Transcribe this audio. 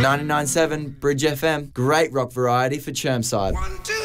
99.7 Bridge FM, great rock variety for Chermside. 1, 2.